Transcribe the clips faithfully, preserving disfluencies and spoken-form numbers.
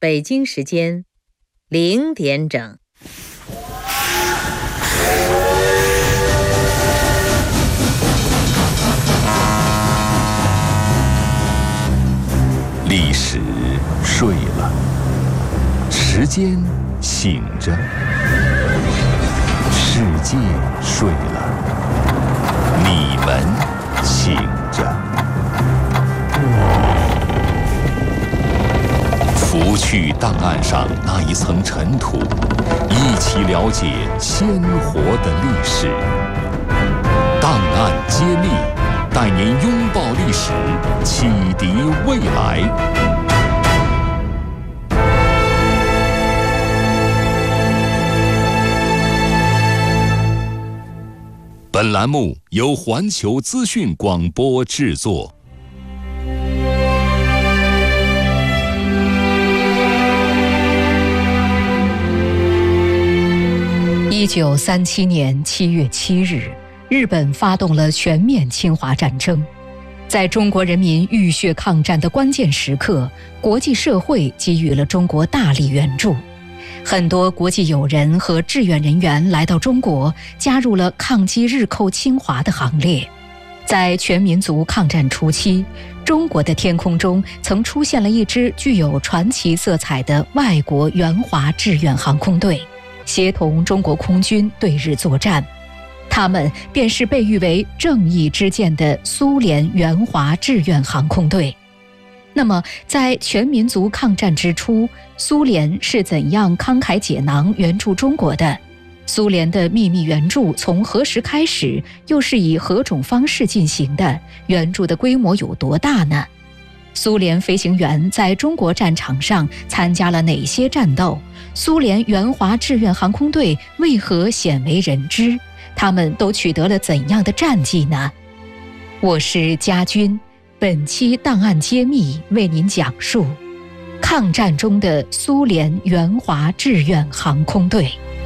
北京时间零点整。 历史睡了，时间醒着，世界睡了，你们醒着。拂去档案上那一层尘土，一起了解鲜活的历史。档案揭秘，带您拥抱历史，启迪未来。本栏目由环球资讯广播制作。 一九三七年七月七日，日本发动了全面侵华战争。在中国人民浴血抗战的关键时刻，国际社会给予了中国大力援助。很多国际友人和志愿人员来到中国，加入了抗击日寇侵华的行列。在全民族抗战初期，中国的天空中曾出现了一支具有传奇色彩的外国援华志愿航空队，协同中国空军对日作战。他们便是被誉为正义之剑的苏联援华志愿航空队。那么在全民族抗战之初，苏联是怎样慷慨解囊援助中国的？苏联的秘密援助从何时开始，又是以何种方式进行的？援助的规模有多大呢？苏联飞行员在中国战场上参加了哪些战斗？苏联援华志愿航空队为何鲜为人知？他们都取得了怎样的战绩呢？我是家军，本期档案揭秘为您讲述抗战中的苏联援华志愿航空队。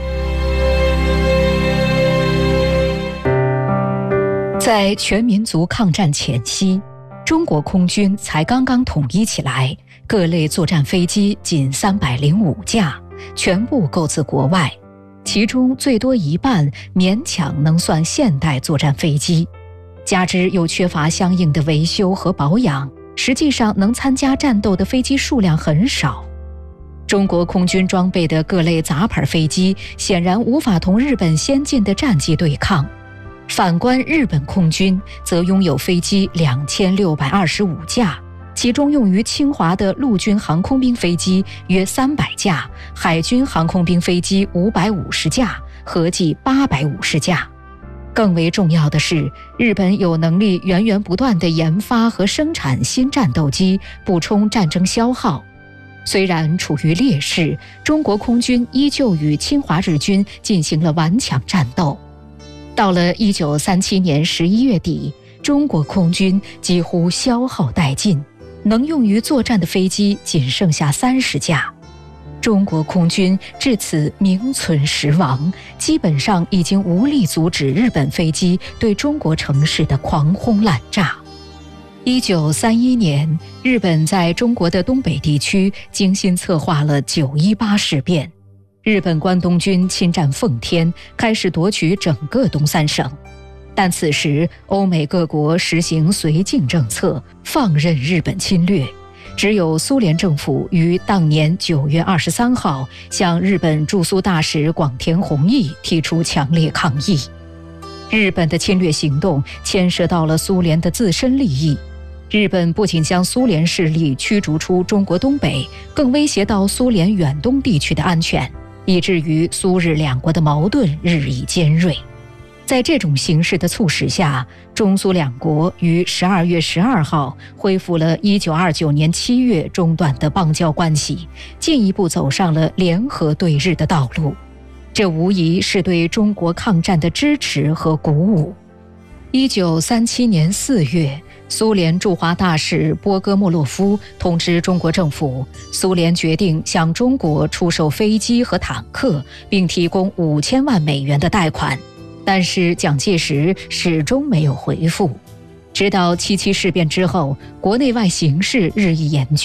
在全民族抗战前夕，中国空军才刚刚统一起来，各类作战飞机仅三百零五架，全部购自国外，其中最多一半勉强能算现代作战飞机，加之又缺乏相应的维修和保养，实际上能参加战斗的飞机数量很少。中国空军装备的各类杂牌飞机显然无法同日本先进的战机对抗。反观日本空军，则拥有飞机两千六百二十五架，其中用于侵华的陆军航空兵飞机约三百架，海军航空兵飞机五百五十架，合计八百五十架。更为重要的是，日本有能力源源不断地研发和生产新战斗机，补充战争消耗。虽然处于劣势，中国空军依旧与侵华日军进行了顽强战斗。到了一九三七年十一月底，中国空军几乎消耗殆尽，能用于作战的飞机仅剩下三十架。中国空军至此名存实亡，基本上已经无力阻止日本飞机对中国城市的狂轰滥炸。一九三一年，日本在中国的东北地区精心策划了九一八事变。日本关东军侵占奉天，开始夺取整个东三省。但此时欧美各国实行绥靖政策，放任日本侵略，只有苏联政府于当年九月二十三号向日本驻苏大使广田弘毅提出强烈抗议。日本的侵略行动牵涉到了苏联的自身利益，日本不仅将苏联势力驱逐出中国东北，更威胁到苏联远东地区的安全，以至于苏日两国的矛盾日益尖锐。在这种形势的促使下，中苏两国于十二月十二号恢复了一九二九年七月中断的邦交关系，进一步走上了联合对日的道路。这无疑是对中国抗战的支持和鼓舞。一九三七年四月，苏联驻华大使波戈莫洛夫通知中国政府，苏联决定向中国出售飞机和坦克，并提供五千万美元的贷款。但是蒋介石始终没有回复。直到七七事变之后，国内外形势日益严峻，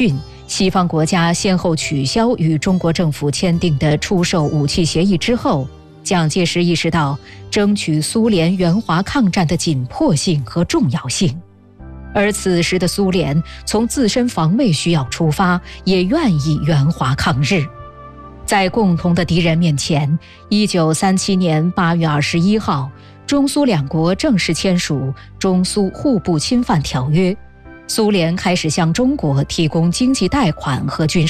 西方国家先后取消与中国政府签订的出售武器协议之后，蒋介石意识到争取苏联援华抗战的紧迫性和重要性。而此时的苏联从自身防卫需要出发，也愿意援华抗日。在共同的敌人面前，一九三七年八月二十一号，中苏两国正式签署《中苏互不侵犯条约》，苏联开始向中国提供经济贷款和军事